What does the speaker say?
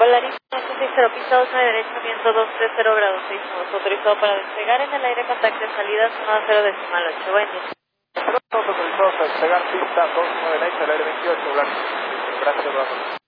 Volaris 160, pista 2 a la derecha, viento 230 grados 6 nudos, autorizado para despegar en el aire, contacto de salida, zona 0,8, buen día. Autorizado para despegar, pista 2 a la derecha, el aire 28, Volaris. Gracias, Eduardo.